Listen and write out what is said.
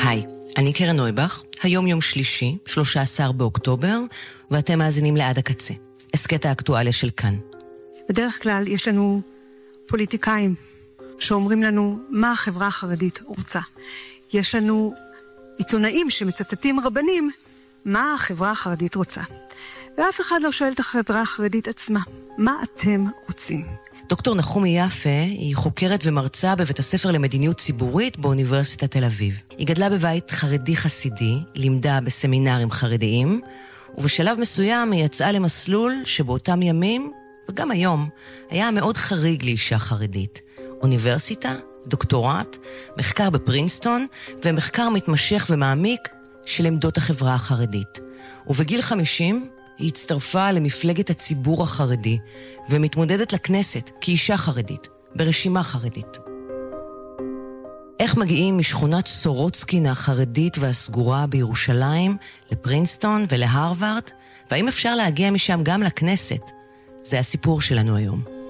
היי, אני קרן נויבך, היום יום שלישי, 13 באוקטובר, ואתם מאזינים לעד הקצה, הסקט האקטואליה של כאן. בדרך כלל יש לנו פוליטיקאים שאומרים לנו מה החברה החרדית רוצה. יש לנו עיתונאים שמצטטים רבנים מה החברה החרדית רוצה. ואף אחד לא שואל את החברה החרדית עצמה, מה אתם רוצים? דוקטור נחומי יפה היא חוקרת ומרצה בבית הספר למדיניות ציבורית באוניברסיטת תל אביב. היא גדלה בבית חרדי חסידי, לימדה בסמינרים חרדיים, ובשלב מסוים היא יצאה למסלול שבאותם ימים, וגם היום, היה מאוד חריג לאישה חרדית. אוניברסיטה, דוקטורט, מחקר בפרינסטון, ומחקר מתמשך ומעמיק של עמדות החברה החרדית. ובגיל 50 היא הצטרפה למפלגת הציבור החרדי, ומתמודדת לכנסת כאישה חרדית, ברשימה חרדית. איך מגיעים משכונת סורוצקין החרדית והסגורה בירושלים לפרינסטון ולהרווארד, והאם אפשר להגיע משם גם לכנסת? זה הסיפור שלנו היום.